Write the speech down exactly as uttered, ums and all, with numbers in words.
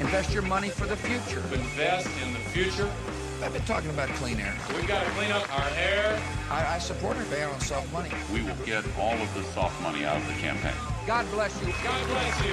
invest your money for the future. Invest in the future. I've been talking about clean air. We've got to clean up our air. I, I support a ban on soft money. We will get all of the soft money out of the campaign. God bless you. God bless you.